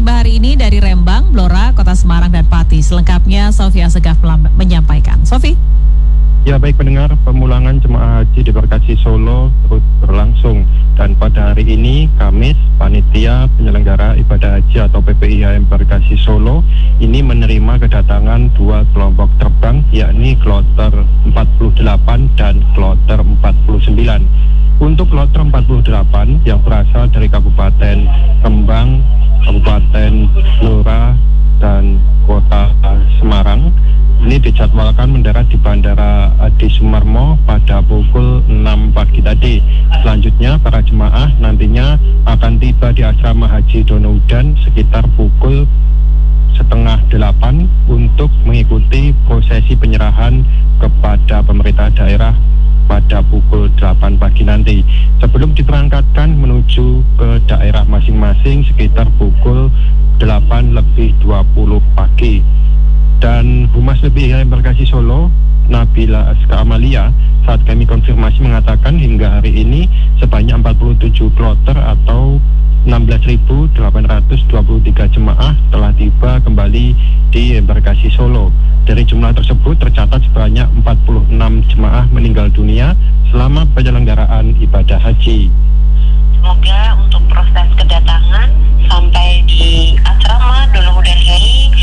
tiba hari ini dari Rembang, Blora, Kota Semarang, dan Pati. Selengkapnya Sofia Segaf menyampaikan. Sofi. Ya, baik pendengar, pemulangan jemaah haji di Embarkasi Solo terus berlangsung, dan pada hari ini Kamis, panitia penyelenggara ibadah haji atau PPIH Embarkasi Solo ini menerima kedatangan dua kelompok terbang, yakni kloter 48 dan kloter 49. Untuk kloter 48 yang berasal dari Kabupaten Rembang, Kabupaten Blora, dan Kota Semarang ini dijadwalkan mendarat di Bandara Adi Sumarmo pada pukul 6 pagi tadi. Selanjutnya para jemaah nantinya akan tiba di asrama haji Donoudan sekitar pukul setengah 8 untuk mengikuti prosesi penyerahan kepada pemerintah daerah pada pukul 8 pagi nanti, sebelum diberangkatkan menuju ke daerah masing-masing sekitar pukul 8:20 pagi. Dan Humas PPIH Embarkasi Solo, Nabila Aska Amalia, saat kami konfirmasi mengatakan hingga hari ini sebanyak 47 kloter atau 16.823 jemaah telah tiba kembali di Embarkasi Solo. Dari jumlah tersebut tercatat sebanyak 46 jemaah meninggal dunia selama penyelenggaraan ibadah haji. Semoga untuk proses kedatangan sampai di asrama Donoudan ini